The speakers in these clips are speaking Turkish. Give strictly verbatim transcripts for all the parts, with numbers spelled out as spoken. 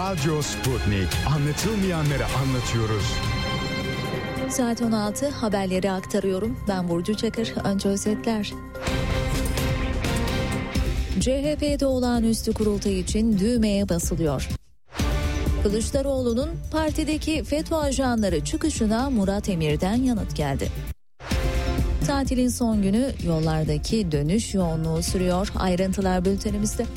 Radyo Sputnik. Anlatılmayanları anlatıyoruz. Saat on altı, haberleri aktarıyorum. Ben Burcu Çakır. Önce özetler. C H P'de olağanüstü kurultay için düğmeye basılıyor. Kılıçdaroğlu'nun partideki FETÖ ajanları çıkışına Murat Emir'den yanıt geldi. Tatilin son günü, yollardaki dönüş yoğunluğu sürüyor. Ayrıntılar bültenimizde.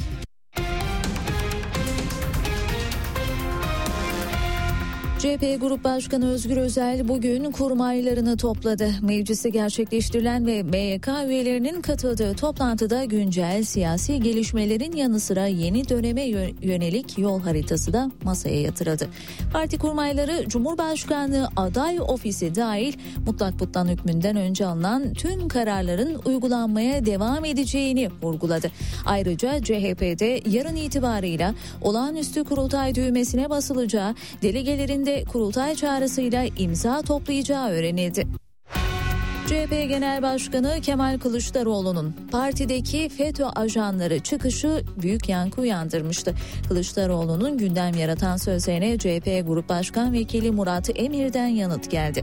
C H P Grup Başkanı Özgür Özel bugün kurmaylarını topladı. Mecliste gerçekleştirilen ve M Y K üyelerinin katıldığı toplantıda güncel siyasi gelişmelerin yanı sıra yeni döneme yönelik yol haritası da masaya yatırıldı. Parti kurmayları Cumhurbaşkanlığı aday ofisi dahil mutlak butlan hükmünden önce alınan tüm kararların uygulanmaya devam edeceğini vurguladı. Ayrıca C H P'de yarın itibarıyla olağanüstü kurultay düğmesine basılacağı, delegelerin de kurultay çağrısıyla imza toplayacağı öğrenildi. C H P Genel Başkanı Kemal Kılıçdaroğlu'nun partideki FETÖ ajanları çıkışı büyük yankı uyandırmıştı. Kılıçdaroğlu'nun gündem yaratan sözlerine C H P Grup Başkan Vekili Murat Emir'den yanıt geldi.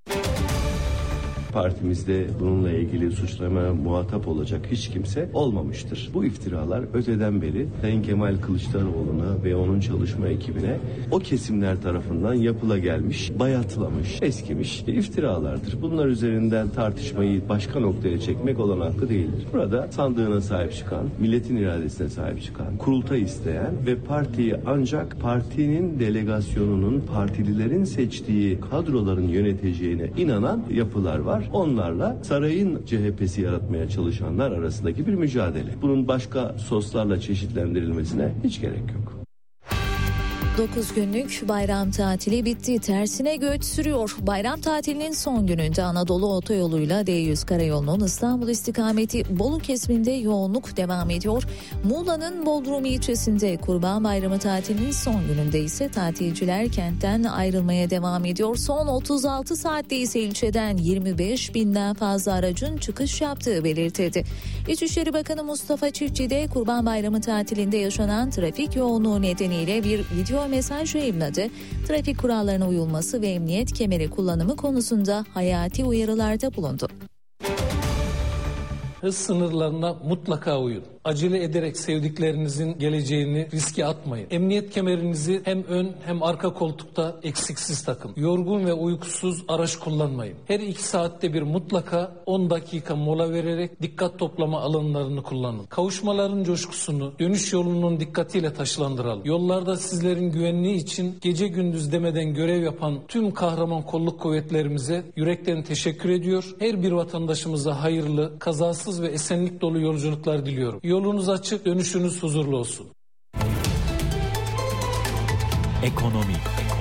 Partimizde bununla ilgili suçlamaya muhatap olacak hiç kimse olmamıştır. Bu iftiralar öteden beri Sayın Kemal Kılıçdaroğlu'na ve onun çalışma ekibine o kesimler tarafından yapıla gelmiş, bayatlamış, eskimiş iftiralardır. Bunlar üzerinden tartışmayı başka noktaya çekmek olan hakkı değildir. Burada sandığına sahip çıkan, milletin iradesine sahip çıkan, kurultay isteyen ve partiyi ancak partinin delegasyonunun, partililerin seçtiği kadroların yöneteceğine inanan yapılar var. Onlarla sarayın C H P'si yaratmaya çalışanlar arasındaki bir mücadele. Bunun başka soslarla çeşitlendirilmesine hiç gerek yok. dokuz günlük bayram tatili bitti. Tersine göç sürüyor. Bayram tatilinin son gününde Anadolu Otoyolu'yla D yüz Karayolu'nun İstanbul istikameti Bolu kesiminde yoğunluk devam ediyor. Muğla'nın Bodrum ilçesinde Kurban Bayramı tatilinin son gününde ise tatilciler kentten ayrılmaya devam ediyor. Son otuz altı saatte ise ilçeden yirmi beş binden fazla aracın çıkış yaptığı belirtildi. İçişleri Bakanı Mustafa Çiftçi de Kurban Bayramı tatilinde yaşanan trafik yoğunluğu nedeniyle bir video mesaj yayımladı. Trafik kurallarına uyulması ve emniyet kemeri kullanımı konusunda hayati uyarılarda bulundu. Hız sınırlarına mutlaka uyun. Acele ederek sevdiklerinizin geleceğini riske atmayın. Emniyet kemerinizi hem ön hem arka koltukta eksiksiz takın. Yorgun ve uykusuz araç kullanmayın. Her iki saatte bir mutlaka on dakika mola vererek dikkat toplama alanlarını kullanın. Kavuşmaların coşkusunu dönüş yolunun dikkatiyle taşlandıralım. Yollarda sizlerin güvenliği için gece gündüz demeden görev yapan tüm kahraman kolluk kuvvetlerimize yürekten teşekkür ediyor. Her bir vatandaşımıza hayırlı, kazasız ve esenlik dolu yolculuklar diliyorum. Yolunuz açık, dönüşünüz huzurlu olsun. Ekonomi.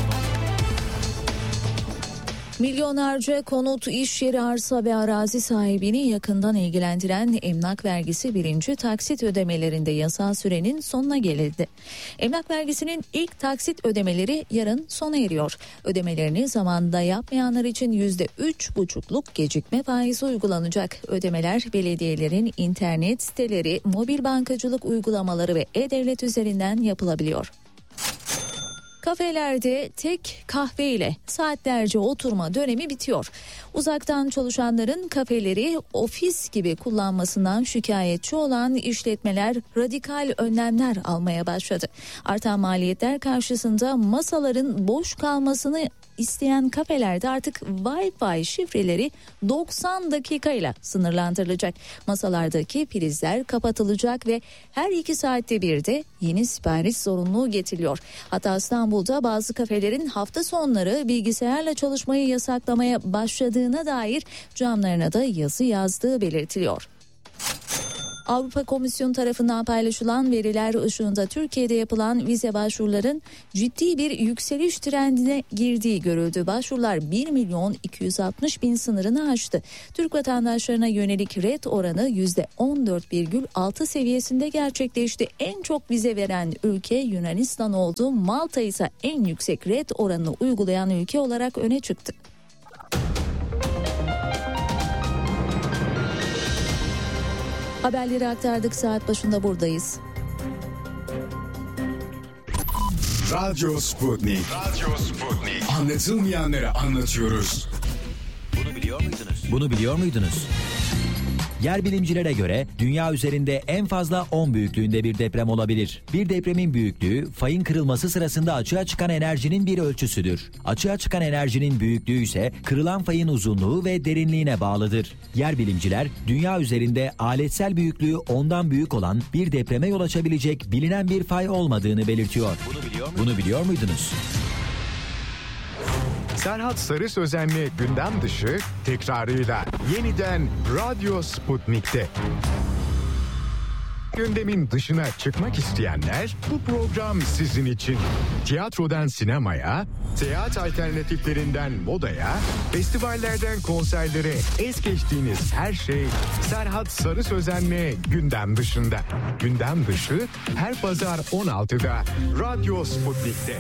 Milyonlarca konut, iş yeri, arsa ve arazi sahibini yakından ilgilendiren emlak vergisi birinci taksit ödemelerinde yasal sürenin sonuna geldi. Emlak vergisinin ilk taksit ödemeleri yarın sona eriyor. Ödemelerini zamanında yapmayanlar için yüzde üç buçukluk gecikme faizi uygulanacak. Ödemeler belediyelerin internet siteleri, mobil bankacılık uygulamaları ve e-devlet üzerinden yapılabiliyor. Kafelerde tek kahve ile saatlerce oturma dönemi bitiyor. Uzaktan çalışanların kafeleri ofis gibi kullanmasından şikayetçi olan işletmeler radikal önlemler almaya başladı. Artan maliyetler karşısında masaların boş kalmasını isteyen kafelerde artık Wi-Fi şifreleri doksan dakikayla sınırlandırılacak. Masalardaki prizler kapatılacak ve her iki saatte bir de yeni sipariş zorunluluğu getiriliyor. Hatta İstanbul'da bazı kafelerin hafta sonları bilgisayarla çalışmayı yasaklamaya başladığına dair camlarına da yazı yazdığı belirtiliyor. Avrupa Komisyonu tarafından paylaşılan veriler ışığında Türkiye'de yapılan vize başvuruların ciddi bir yükseliş trendine girdiği görüldü. Başvurular bir milyon iki yüz altmış bin sınırını aştı. Türk vatandaşlarına yönelik red oranı yüzde on dört virgül altı seviyesinde gerçekleşti. En çok vize veren ülke Yunanistan oldu. Malta ise en yüksek red oranını uygulayan ülke olarak öne çıktı. Haberleri aktardık, saat başında buradayız. Radyo Sputnik. Radyo Sputnik. Anlatılmayanları anlatıyoruz. Bunu biliyor muydunuz? Bunu biliyor muydunuz? Yer bilimcilere göre dünya üzerinde en fazla on büyüklüğünde bir deprem olabilir. Bir depremin büyüklüğü, fayın kırılması sırasında açığa çıkan enerjinin bir ölçüsüdür. Açığa çıkan enerjinin büyüklüğü ise kırılan fayın uzunluğu ve derinliğine bağlıdır. Yer bilimciler, dünya üzerinde aletsel büyüklüğü ondan büyük olan bir depreme yol açabilecek bilinen bir fay olmadığını belirtiyor. Bunu biliyor muydunuz? Bunu biliyor muydunuz? Serhat Sarı Sözen'le gündem dışı tekrarıyla yeniden Radyo Sputnik'te. Gündemin dışına çıkmak isteyenler bu program sizin için. Tiyatrodan sinemaya, seyahat alternatiflerinden modaya, festivallerden konserlere es geçtiğiniz her şey Serhat Sarı Sözen'le gündem dışında. Gündem dışı her pazar on altıda Radyo Sputnik'te.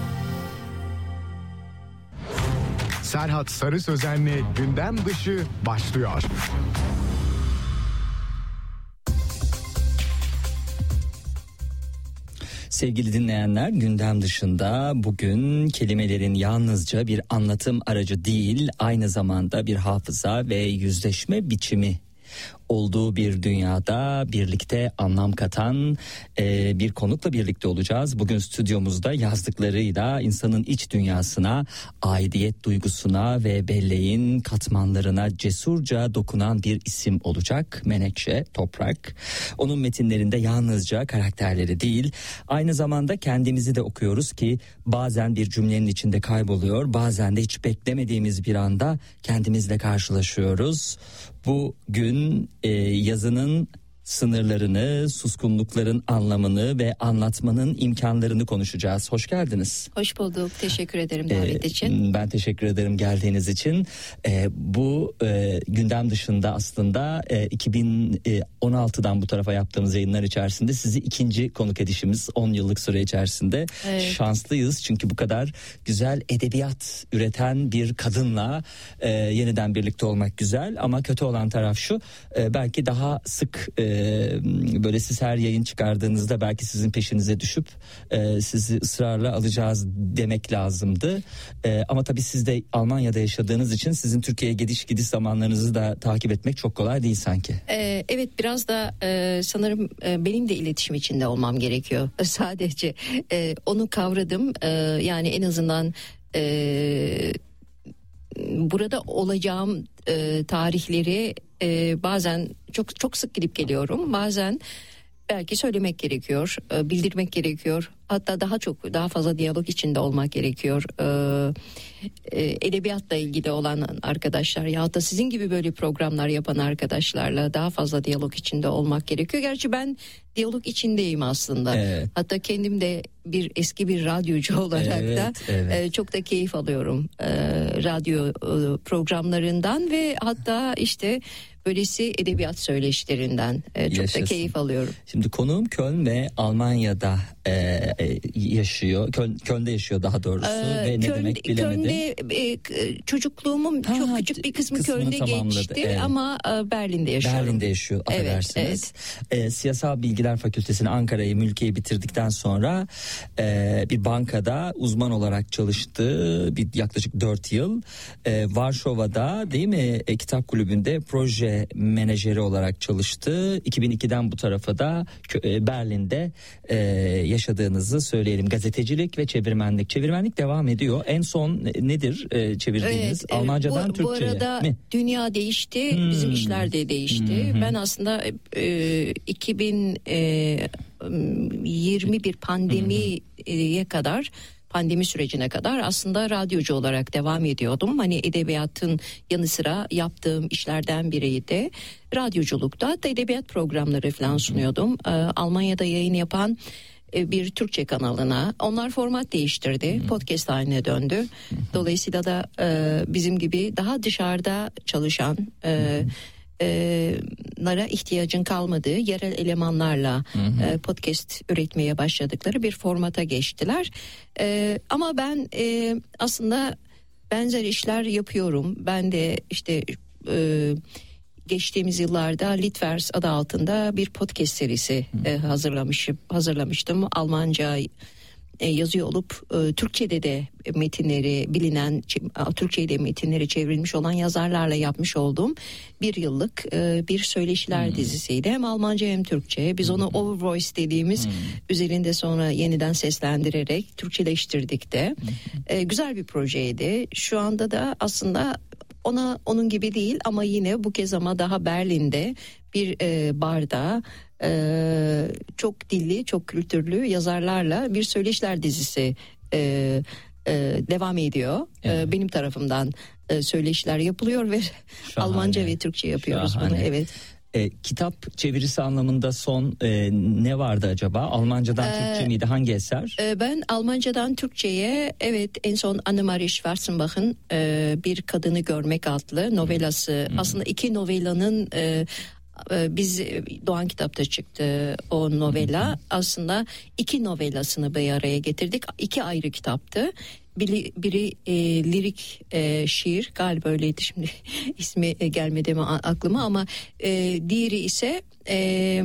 Serhat Sarı Sözen'le gündem dışı başlıyor. Sevgili dinleyenler, gündem dışında bugün kelimelerin yalnızca bir anlatım aracı değil, aynı zamanda bir hafıza ve yüzleşme biçimi olduğu bir dünyada birlikte anlam katan e, bir konukla birlikte olacağız. Bugün stüdyomuzda yazdıklarıyla insanın iç dünyasına, aidiyet duygusuna ve belleğin katmanlarına cesurca dokunan bir isim olacak. Menekşe Toprak. Onun metinlerinde yalnızca karakterleri değil, aynı zamanda kendimizi de okuyoruz ki bazen bir cümlenin içinde kayboluyor, bazen de hiç beklemediğimiz bir anda kendimizle karşılaşıyoruz. Bugün e, yazının sınırlarını, suskunlukların anlamını ve anlatmanın imkanlarını konuşacağız. Hoş geldiniz. Hoş bulduk. Teşekkür ederim davet ee, için. Ben teşekkür ederim geldiğiniz için. Ee, bu e, gündem dışında aslında e, iki bin on altıdan bu tarafa yaptığımız yayınlar içerisinde sizi ikinci konuk edişimiz on yıllık süre içerisinde. Evet. Şanslıyız çünkü bu kadar güzel edebiyat üreten bir kadınla e, yeniden birlikte olmak güzel, ama kötü olan taraf şu, e, belki daha sık e, böyle siz her yayın çıkardığınızda belki sizin peşinize düşüp e, sizi ısrarla alacağız demek lazımdı. E, ama tabii siz de Almanya'da yaşadığınız için sizin Türkiye'ye gidiş gidiş zamanlarınızı da takip etmek çok kolay değil sanki. Ee, evet, biraz da e, sanırım e, benim de iletişim içinde olmam gerekiyor. Sadece e, onu kavradım. E, yani en azından e, burada olacağım e, tarihleri e, bazen çok çok sık gidip geliyorum. Bazen belki söylemek gerekiyor, e, bildirmek gerekiyor. Hatta daha çok, daha fazla diyalog içinde olmak gerekiyor. Ee, e, edebiyatla ilgili olan arkadaşlar ya da sizin gibi böyle programlar yapan arkadaşlarla daha fazla diyalog içinde olmak gerekiyor. Gerçi ben diyalog içindeyim aslında. Evet. Hatta kendim de bir eski bir radyocu olarak evet, da evet. E, çok da keyif alıyorum e, radyo e, programlarından ve hatta işte böylesi edebiyat söyleşilerinden e, çok Yaşasın. da keyif alıyorum. Şimdi konuğum Köln ve Almanya'da e, yaşıyor. Köln, Köln'de yaşıyor daha doğrusu ee, ve ne Köln, demek bilemedim. Köln'de e, çocukluğumun ha, çok küçük bir kısmı Köln'de geçti evet. ama e, Berlin'de yaşıyorum. Berlin'de yaşıyor, affedersiniz. Evet, evet. E, Siyasal Bilgiler Fakültesi'ni, Ankara'yı, Mülkiye'yi bitirdikten sonra e, bir bankada uzman olarak çalıştı. Bir yaklaşık dört yıl. E, Varşova'da değil mi e, kitap kulübünde proje menajeri olarak çalıştı. iki bin ikiden bu tarafa da e, Berlin'de e, yaşadığınızı söyleyelim. Gazetecilik ve çevirmenlik. Çevirmenlik devam ediyor. En son nedir e, çevirdiğiniz? Evet, Almancadan bu, Türkçe'ye bu arada mi? Dünya değişti. Hmm. Bizim işler de değişti. Hmm. Ben aslında e, iki bin yirmi bir pandemiye hmm. kadar pandemi sürecine kadar aslında radyocu olarak devam ediyordum. Hani edebiyatın yanı sıra yaptığım işlerden biriydi. Radyoculukta hatta edebiyat programları falan sunuyordum. Ee, Almanya'da yayın yapan e, bir Türkçe kanalına. Onlar format değiştirdi. Podcast haline döndü. Dolayısıyla da e, bizim gibi daha dışarıda çalışan e, E, lara ihtiyacın kalmadığı yerel elemanlarla hı hı. E, podcast üretmeye başladıkları bir formata geçtiler. E, ama ben e, aslında benzer işler yapıyorum. Ben de işte e, geçtiğimiz yıllarda Litvers adı altında bir podcast serisi e, hazırlamışım, hazırlamıştım. Almanca e, yazıyor olup e, Türkçe'de de metinleri bilinen, Türkçe'de de metinleri çevrilmiş olan yazarlarla yapmış olduğum bir yıllık e, bir söyleşiler hmm. dizisiydi. Hem Almanca hem Türkçe. Biz onu hmm. Overvoice dediğimiz hmm. üzerinde sonra yeniden seslendirerek Türkçeleştirdik de. Hmm. E, güzel bir projeydi. Şu anda da aslında ona onun gibi değil ama yine bu kez ama daha Berlin'de bir e, barda e, çok dilli, çok kültürlü yazarlarla bir söyleşiler dizisi e, e, devam ediyor. Evet. E, benim tarafımdan e, söyleşiler yapılıyor ve şahane. Almanca ve Türkçe yapıyoruz şahane. Bunu. Evet. E, kitap çevirisi anlamında son e, ne vardı acaba? Almancadan ee, Türkçe miydi? Hangi eser? E, ben Almancadan Türkçe'ye evet en son Annemarie Schwarzenbach'ın e, Bir Kadını Görmek adlı novelası. Hmm. Aslında iki novelanın e, e, biz Doğan Kitap'ta çıktı o novela. Hmm. Aslında iki novelasını bir araya getirdik. İki ayrı kitaptı. Biri, biri e, lirik e, şiir galiba öyleydi, şimdi ismi e, gelmedi mi aklıma ama e, diğeri ise e,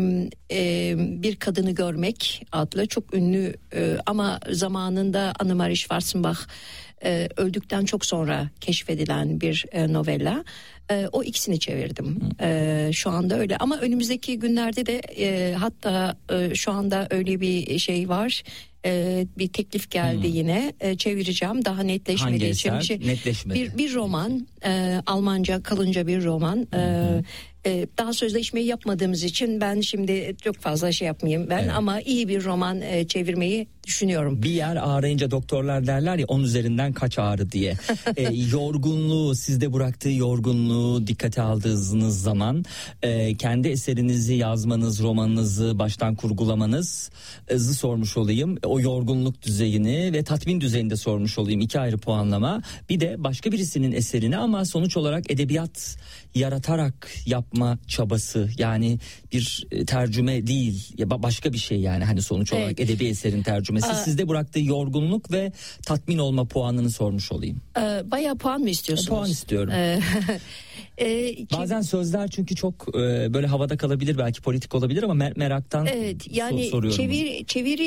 e, Bir Kadını Görmek adlı çok ünlü e, ama zamanında Annemarie Schwarzenbach e, öldükten çok sonra keşfedilen bir e, novella. E, o ikisini çevirdim. E, şu anda öyle ama önümüzdeki günlerde de e, hatta e, şu anda öyle bir şey var. Ee, bir teklif geldi hmm. yine ee, çevireceğim daha netleşmediği için bir, şey, netleşmedi. bir bir roman e, Almanca kalınca bir roman hmm. e, e, daha sözleşmeyi yapmadığımız için ben şimdi çok fazla şey yapmayayım ben evet. ama iyi bir roman e, çevirmeyi düşünüyorum. Bir yer ağrıyınca doktorlar derler ya on üzerinden kaç ağrı diye. e, yorgunluğu sizde bıraktığı yorgunluğu dikkate aldığınız zaman e, kendi eserinizi yazmanız, romanınızı baştan kurgulamanızı sormuş olayım. O yorgunluk düzeyini ve tatmin düzeyini de sormuş olayım. İki ayrı puanlama. Bir de başka birisinin eserini ama sonuç olarak edebiyat yaratarak yapma çabası, yani bir tercüme değil ya başka bir şey, yani hani sonuç olarak evet. edebi eserin tercümesi. Aa, sizde bıraktığı yorgunluk ve tatmin olma puanını sormuş olayım. E, bayağı puan mı istiyorsunuz? E, puan istiyorum. E, e, Bazen sözler çünkü çok e, böyle havada kalabilir, belki politik olabilir ama mer- meraktan evet, yani so- soruyorum. Çevir,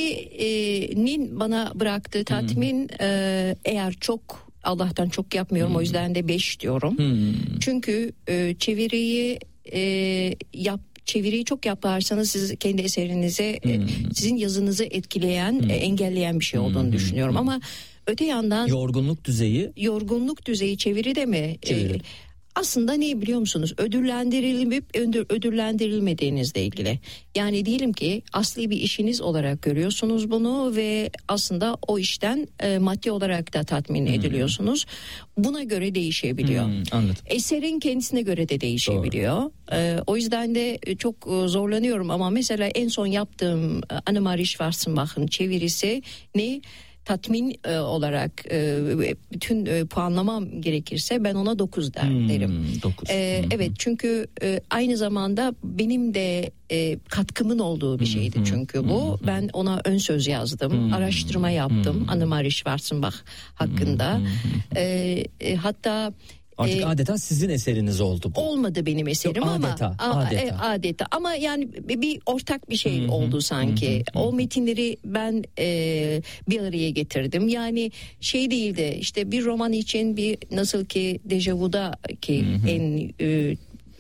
çevirinin bana bıraktığı tatmin hmm. e, eğer çok Allah'tan çok yapmıyorum hmm. o yüzden de beş diyorum. Hmm. Çünkü e, çeviriyi e, yap çeviriyi çok yaparsanız siz kendi eserinize hmm. e, sizin yazınızı etkileyen, hmm. e, engelleyen bir şey olduğunu hmm. düşünüyorum. Ama öte yandan yorgunluk düzeyi yorgunluk düzeyi çeviride mi? Çeviri. E, aslında ne biliyor musunuz? Ödüllendirilip ödüllendirilmediğinizle ilgili. Yani diyelim ki asli bir işiniz olarak görüyorsunuz bunu ve aslında o işten e, maddi olarak da tatmin hmm. ediliyorsunuz. Buna göre değişebiliyor. Hmm, anladım. Eserin kendisine göre de değişebiliyor. E, o yüzden de çok zorlanıyorum ama mesela en son yaptığım Annemarie Schwarzenbach'ın çevirisi ne? Tatmin e, olarak e, bütün e, puanlamam gerekirse ben ona dokuz der, hmm, derim. dokuz. E, hmm. Evet, çünkü e, aynı zamanda benim de e, katkımın olduğu bir şeydi hmm, çünkü hmm, bu. Hmm. Ben ona ön söz yazdım, hmm, araştırma yaptım hmm. Annemarie Schwarzenbach hakkında. Hmm, hmm. E, e, hatta Artık ee, adeta sizin eseriniz oldu bu. Olmadı benim eserim Yok, adeta, ama adeta. E, adeta ama yani bir ortak bir şey hı-hı, oldu sanki. Hı-hı, o metinleri ben e, bir araya getirdim. Yani şey değildi işte bir roman için bir nasıl ki Dejavu'da ki hı-hı. en e,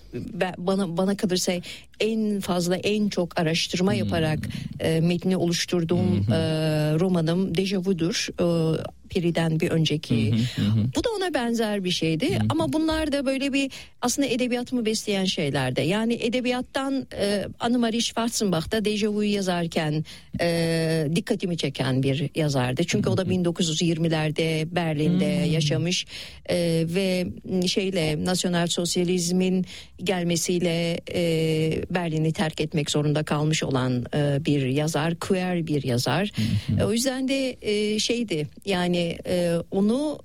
bana bana kalırsa en fazla en çok araştırma hmm. yaparak e, metni oluşturduğum hmm. e, romanım Dejavu'dur. E, Piri'den bir önceki. Hmm. Hmm. Bu da ona benzer bir şeydi. Hmm. Ama bunlar da böyle bir aslında edebiyatımı besleyen şeylerdi. Yani edebiyattan e, Annemarie Schwarzenbach'ta Dejavu'yu yazarken e, dikkatimi çeken bir yazardı. Çünkü hmm. o da bin dokuz yüz yirmilerde Berlin'de hmm. yaşamış e, ve şeyle nasyonal sosyalizmin gelmesiyle e, Berlin'i terk etmek zorunda kalmış olan e, bir yazar, queer bir yazar. Hı hı. E, o yüzden de e, şeydi yani e, onu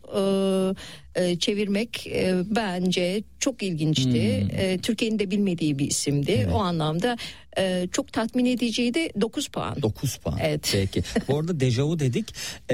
e, e, çevirmek e, bence çok ilginçti. E, Türkiye'nin de bilmediği bir isimdi. Evet. O anlamda e, çok tatmin ediciydi. dokuz puan. dokuz puan. Evet. Peki. Bu arada Dejavu dedik.